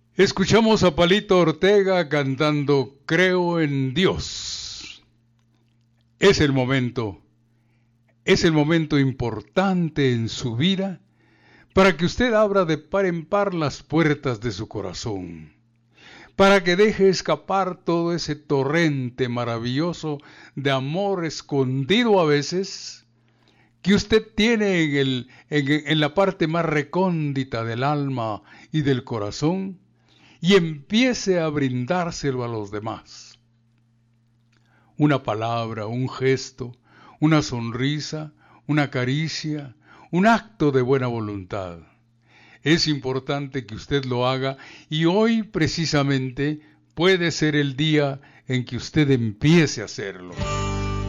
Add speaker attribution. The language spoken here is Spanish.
Speaker 1: Escuchamos a Palito Ortega cantando Creo en Dios. Es el momento importante en su vida para que usted abra de par en par las puertas de su corazón, para que deje escapar todo ese torrente maravilloso de amor escondido a veces que usted tiene en la parte más recóndita del alma y del corazón, y empiece a brindárselo a los demás. Una palabra, un gesto, una sonrisa, una caricia, un acto de buena voluntad. Es importante que usted lo haga, y hoy precisamente puede ser el día en que usted empiece a hacerlo.